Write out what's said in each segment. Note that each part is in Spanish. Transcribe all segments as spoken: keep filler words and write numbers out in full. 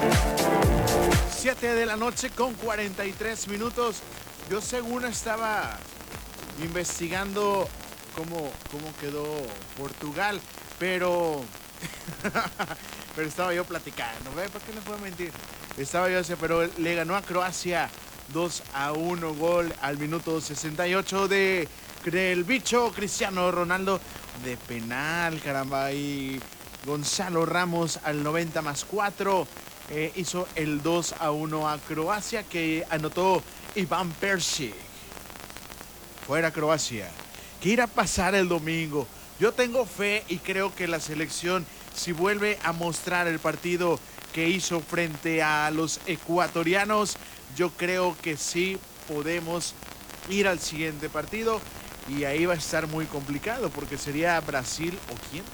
siete de la noche con cuarenta y tres minutos. Yo según estaba investigando cómo, cómo quedó Portugal, pero pero estaba yo platicando, ¿ve? ¿Para qué le puedo mentir? Estaba yo, pero le ganó a Croacia dos a uno, gol al minuto sesenta y ocho de del bicho Cristiano Ronaldo de penal, caramba, y Gonzalo Ramos al noventa más cuatro eh, hizo el dos a uno a Croacia, que anotó Iván Perisic. Fuera Croacia. ¿Qué irá a pasar el domingo? Yo tengo fe y creo que la selección, si vuelve a mostrar el partido que hizo frente a los ecuatorianos, yo creo que sí podemos ir al siguiente partido, y ahí va a estar muy complicado porque sería Brasil o quién.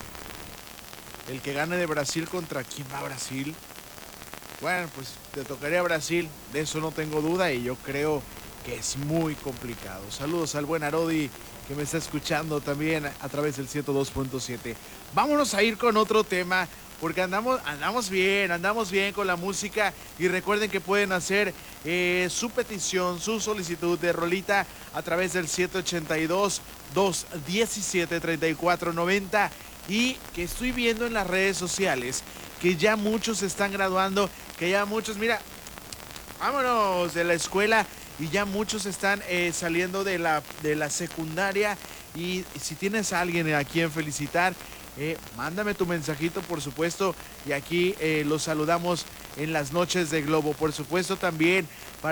El que gane de Brasil, ¿contra quién va Brasil? Bueno, pues te tocaría Brasil, de eso no tengo duda, y yo creo que es muy complicado. Saludos al buen Arodi, que me está escuchando también a través del ciento dos punto siete. Vámonos a ir con otro tema, porque andamos, andamos bien, andamos bien con la música, y recuerden que pueden hacer eh, su petición, su solicitud de rolita a través del siete ochenta y dos, dos diecisiete, treinta y cuatro noventa, y que estoy viendo en las redes sociales que ya muchos se están graduando, que ya muchos, mira, vámonos de la escuela, y ya muchos están eh, saliendo de la, de la secundaria, y si tienes a alguien a quien felicitar, eh, mándame tu mensajito, por supuesto, y aquí eh, los saludamos en las noches de Globo. Por supuesto también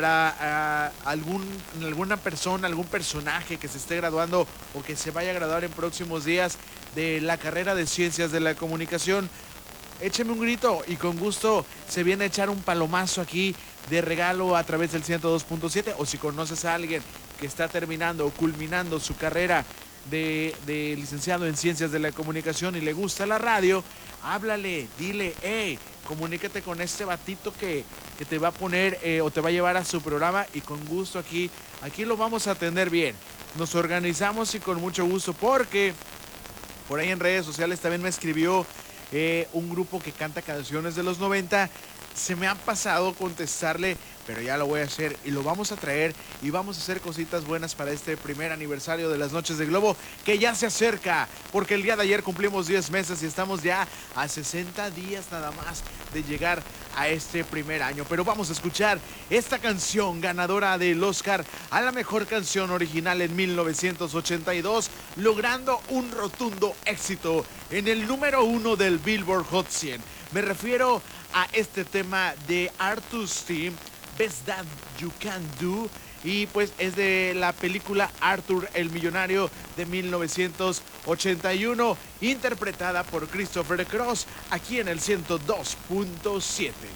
para uh, algún, alguna persona, algún personaje que se esté graduando o que se vaya a graduar en próximos días de la carrera de Ciencias de la Comunicación, écheme un grito y con gusto se viene a echar un palomazo aquí de regalo a través del ciento dos punto siete. O si conoces a alguien que está terminando o culminando su carrera de, de licenciado en Ciencias de la Comunicación y le gusta la radio, háblale, dile, hey, comunícate con este batito que, que te va a poner eh, o te va a llevar a su programa, y con gusto aquí, aquí lo vamos a atender bien. Nos organizamos y con mucho gusto, porque por ahí en redes sociales también me escribió Eh, un grupo que canta canciones de los noventa. Se me ha pasado contestarle, pero ya lo voy a hacer y lo vamos a traer, y vamos a hacer cositas buenas para este primer aniversario de las Noches de Globo, que ya se acerca, porque el día de ayer cumplimos diez meses y estamos ya a sesenta días nada más de llegar a este primer año. Pero vamos a escuchar esta canción ganadora del Oscar a la mejor canción original en mil novecientos ochenta y dos, logrando un rotundo éxito en el número uno del Billboard Hot cien. Me refiero a este tema de Arthur's Theme, Best That You Can Do, y pues es de la película Arthur el Millonario de mil novecientos ochenta y uno, interpretada por Christopher Cross, aquí en el ciento dos punto siete.